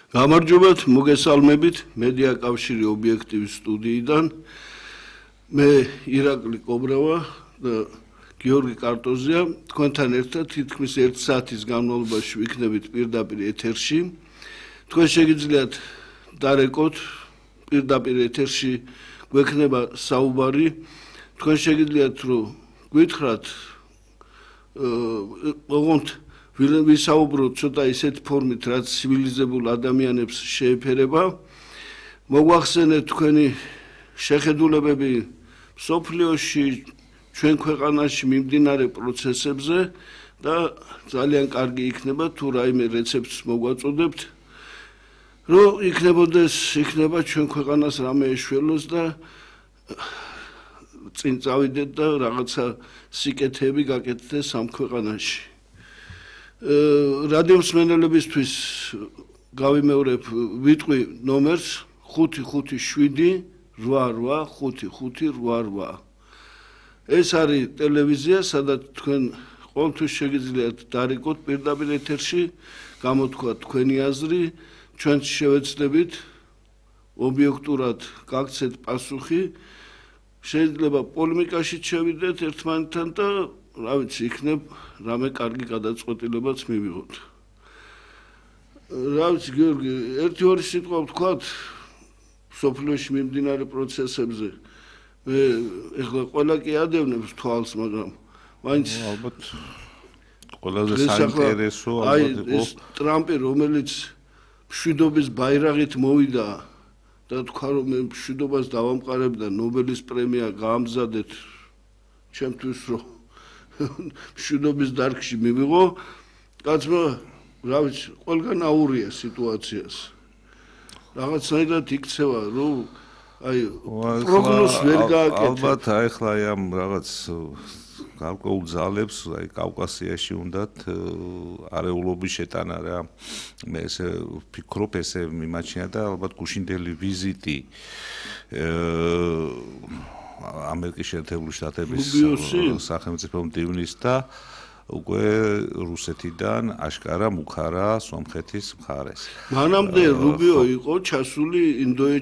გამარჯობათ, მოგესალმებით მედია კავშირი ობიექტივის სტუდიიდან. მე ირაკლი კობრავა და გიორგი კარტოზია. თქვენთან ერთად თითქმის 1 საათის განმავლობაში ვიქნებით პირდაპირ ეთერში. თქვენ შეგიძლიათ დარეკოთ პირდაპირ ეთერში გვექნება საუბარი. თქვენ შეგიძლიათ რომ გვითხრათ ოღონდ ვისაუბროთ ცოტა ისეთ ფორმით, რაც ცივილიზებულ ადამიანებს შეეფერება. მოგვახსენეთ თქვენი შეხედულებები სოფლიოში, ჩვენ ქვეყანაში მიმდინარე პროცესებზე და ძალიან კარგი იქნება თუ რაიმე რეცეპტს მოგვაწოდებთ, რომ იქნება ჩვენ ქვეყანას რამე ეშველოს და წინ წავიდეთ და რაღაცა სიკეთეები გაკეთდეს ამ ქვეყანაში. რადიო მსმენელებისთვის გავიმეორებ ვიტყვი ნომერს 557 88 ეს არის ტელევიზია, სადაც თქვენ ყოველთვის შეგიძლიათ დარეკოთ პირდაპირ ეთერში, გამოთქვათ თქვენი აზრი, ჩვენ შევეცდებით ობიექტურად გაგცეთ პასუხი. შეიძლება პოლემიკაშიც შევიდეთ ერთმანეთთან და რა ვიცი, იქნებ რამე კარგი გადაწყვეტილებაც მივიღოთ. რა ვიცი, გიორგი, ერთი-ორი სიტყვა ვთქვათ სოფლიოში მიმდინარე პროცესებზე. მე ეხლა ყველა კი ადევნებს თვალს, მაგრამ მაინც ალბათ ყველაზე საინტერესო ალბათ ეს ტრამპი, რომელიც მშვიდობის ბაირაღით მოვიდა და თქვა რომ მე მშვიდობას დავამყარებ და ნობელის პრემია გაამზადეთ ჩემთვის რომ მშვიდობის დარგში მივიღო, კაცმა რა ვიცი, ყველგან აურია სიტუაციას. რაღაცნაირად იქცევა, რომ აი პროგნოზს ვერ გააკეთე. ალბათ ახლა ამ რაღაც გარკვეულ ძალებს, აი კავკასიაში უნდათ არეულობის შეტანა რა. მე ესე ვფიქრობ, ესე მიმაჩნია და ალბათ გუშინდელი ვიზიტი ამერიკის შეერთებული შტატების სახელმწიფო მდივნის და უკვე რუსეთიდან აშკარა მუქარა სომხეთის მხარეს. მანამდე რუბიო იყო ჩასული ინდოეთში